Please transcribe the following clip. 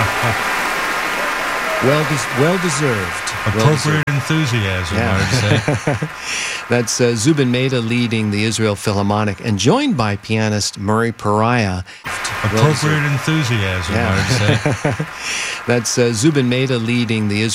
Well deserved. Appropriate enthusiasm, I would say. That's Zubin Mehta leading the Israel Philharmonic and joined by pianist Murray Pariah. Appropriate enthusiasm, I would say. That's Zubin Mehta leading the